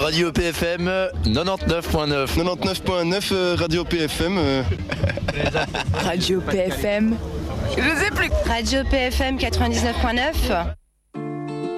Radio PFM 99.9. 99.9 Radio PFM. Radio PFM. Je sais plus. Radio PFM 99.9.